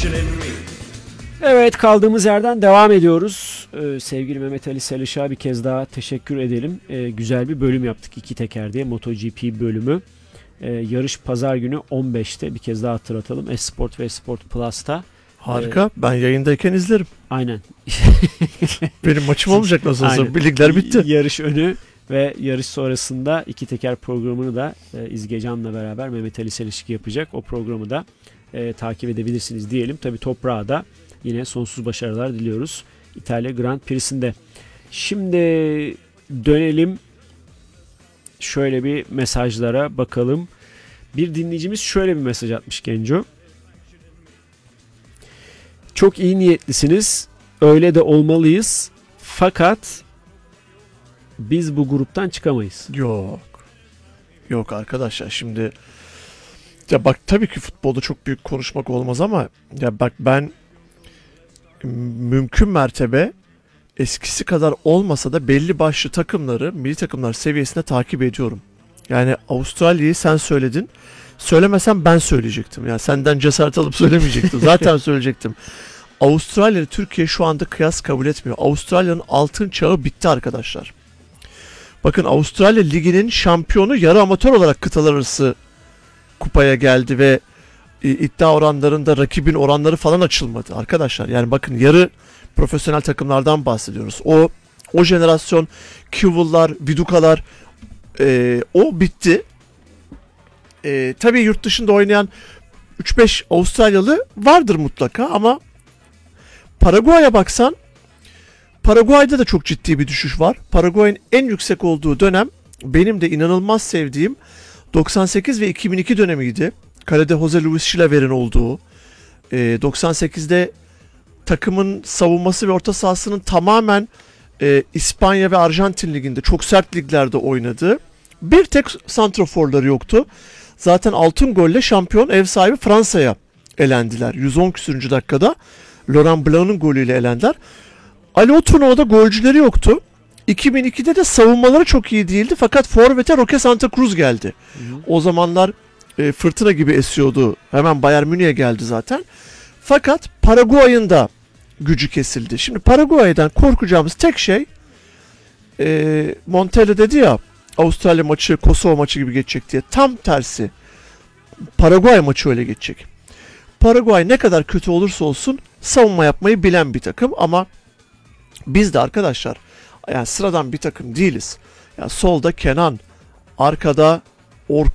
Evet, kaldığımız yerden devam ediyoruz. Sevgili Mehmet Ali Seliş'a bir kez daha teşekkür edelim. Güzel bir bölüm yaptık, iki teker diye, MotoGP bölümü. Yarış pazar günü 15'te, bir kez daha hatırlatalım. Esport ve Esport Plus'ta. Harika. Ben yayındayken izlerim. Aynen. Benim maçım olmayacak nasıl olsa. Ligler bitti. Yarış önü ve yarış sonrasında iki teker programını da İzgecan'la beraber Mehmet Ali Selişik yapacak. O programı da takip edebilirsiniz diyelim. Tabii toprağa da yine sonsuz başarılar diliyoruz İtalya Grand Prix'sinde. Şimdi dönelim şöyle bir mesajlara bakalım. Bir dinleyicimiz şöyle bir mesaj atmış Genco. Çok iyi niyetlisiniz. Öyle de olmalıyız. Fakat biz bu gruptan çıkamayız. Yok. Yok arkadaşlar, şimdi ya bak, tabii ki futbolda çok büyük konuşmak olmaz ama ya bak, ben mümkün mertebe eskisi kadar olmasa da belli başlı takımları milli takımlar seviyesinde takip ediyorum. Yani Avustralya'yı sen söyledin. Söylemesem ben söyleyecektim. Yani senden cesaret alıp söylemeyecektim. Zaten söyleyecektim. Avustralya ile Türkiye şu anda kıyas kabul etmiyor. Avustralya'nın altın çağı bitti arkadaşlar. Bakın, Avustralya Ligi'nin şampiyonu yarı amatör olarak kıtalar arası kupaya geldi ve iddia oranlarında rakibin oranları falan açılmadı arkadaşlar. Yani bakın, yarı profesyonel takımlardan bahsediyoruz. O jenerasyon Kivullar, Vidukalar o bitti. Tabii yurt dışında oynayan 3-5 Avustralyalı vardır mutlaka ama Paraguay'a baksan, Paraguay'da da çok ciddi bir düşüş var. Paraguay'ın en yüksek olduğu dönem benim de inanılmaz sevdiğim 98 ve 2002 dönemiydi. Kalede Jose Luis Chilaver'in olduğu. 98'de takımın savunması ve orta sahasının tamamen İspanya ve Arjantin liginde çok sert liglerde oynadığı. Bir tek santraforları yoktu. Zaten altın golle şampiyon ev sahibi Fransa'ya elendiler. 110 küsürüncü dakikada Laurent Blanc'ın golüyle elendiler. Ali o turnuvada golcüleri yoktu. 2002'de de savunmaları çok iyi değildi fakat forvete Roque Santa Cruz geldi. Hı hı. O zamanlar fırtına gibi esiyordu. Hemen Bayern Münih'e geldi zaten. Fakat Paraguay'ın da gücü kesildi. Şimdi Paraguay'dan korkacağımız tek şey, Montella dedi ya, Avustralya maçı Kosova maçı gibi geçecek diye. Tam tersi. Paraguay maçı öyle geçecek. Paraguay ne kadar kötü olursa olsun savunma yapmayı bilen bir takım ama biz de arkadaşlar yani sıradan bir takım değiliz. Yani solda Kenan, arkada